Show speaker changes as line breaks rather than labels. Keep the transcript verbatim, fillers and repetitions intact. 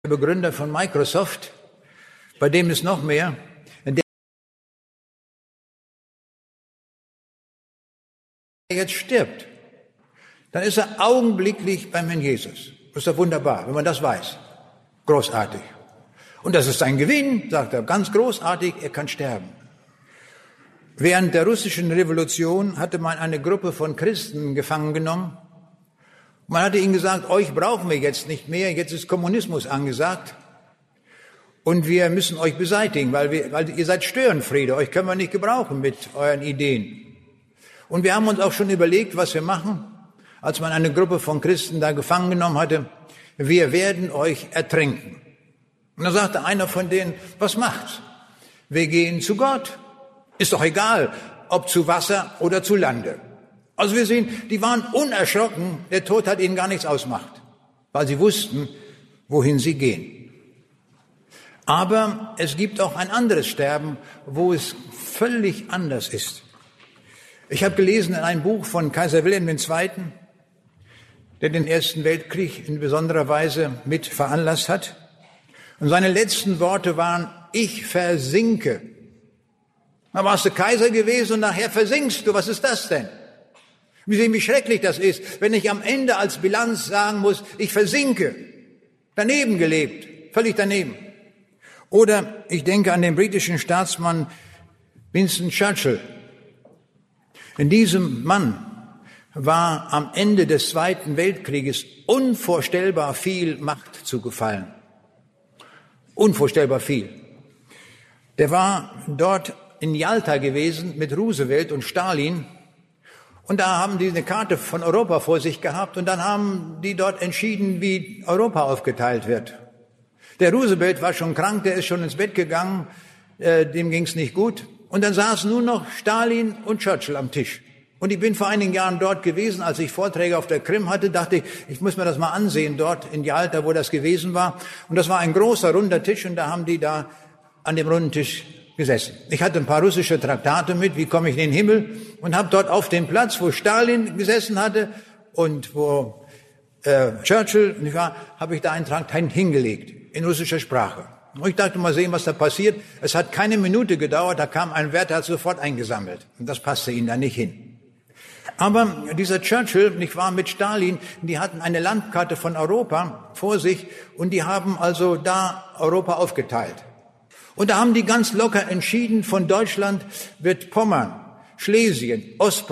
Begründer von Microsoft, bei dem ist noch mehr, der jetzt stirbt, dann ist er augenblicklich beim Herrn Jesus. Das ist doch wunderbar, wenn man das weiß. Großartig. Und das ist ein Gewinn, sagt er, ganz großartig, er kann sterben. Während der russischen Revolution hatte man eine Gruppe von Christen gefangen genommen. Man hatte ihnen gesagt, euch brauchen wir jetzt nicht mehr, jetzt ist Kommunismus angesagt und wir müssen euch beseitigen, weil, wir, weil ihr seid Störenfriede, euch können wir nicht gebrauchen mit euren Ideen. Und wir haben uns auch schon überlegt, was wir machen, als man eine Gruppe von Christen da gefangen genommen hatte. Wir werden euch ertränken. Und dann sagte einer von denen, was macht's? Wir gehen zu Gott. Ist doch egal, ob zu Wasser oder zu Lande. Also wir sehen, die waren unerschrocken, der Tod hat ihnen gar nichts ausgemacht, weil sie wussten, wohin sie gehen. Aber es gibt auch ein anderes Sterben, wo es völlig anders ist. Ich habe gelesen in einem Buch von Kaiser Wilhelm der Zweite., der den Ersten Weltkrieg in besonderer Weise mit veranlasst hat. Und seine letzten Worte waren, ich versinke. Da warst du Kaiser gewesen und nachher versinkst du. Was ist das denn? Wie sehen, wie schrecklich das ist, wenn ich am Ende als Bilanz sagen muss, ich versinke. Daneben gelebt, völlig daneben. Oder ich denke an den britischen Staatsmann Winston Churchill. In diesem Mann war am Ende des Zweiten Weltkrieges unvorstellbar viel Macht zugefallen. Unvorstellbar viel. Der war dort in Jalta gewesen mit Roosevelt und Stalin. Und da haben die eine Karte von Europa vor sich gehabt und dann haben die dort entschieden, wie Europa aufgeteilt wird. Der Roosevelt war schon krank, der ist schon ins Bett gegangen, äh, dem ging's nicht gut. Und dann saßen nur noch Stalin und Churchill am Tisch. Und ich bin vor einigen Jahren dort gewesen, als ich Vorträge auf der Krim hatte, dachte ich, ich muss mir das mal ansehen, dort in Jalta, wo das gewesen war. Und das war ein großer, runder Tisch und da haben die da an dem runden Tisch gesessen. Ich hatte ein paar russische Traktate mit, wie komme ich in den Himmel, und habe dort auf dem Platz, wo Stalin gesessen hatte und wo äh, Churchill, nicht wahr, habe ich da einen Traktat hingelegt, in russischer Sprache. Und ich dachte, mal sehen, was da passiert. Es hat keine Minute gedauert, da kam ein Wärter, hat sofort eingesammelt. Und das passte ihnen da nicht hin. Aber dieser Churchill, nicht wahr, mit Stalin, die hatten eine Landkarte von Europa vor sich und die haben also da Europa aufgeteilt. Und da haben die ganz locker entschieden, von Deutschland wird Pommern, Schlesien, Ostpreußen,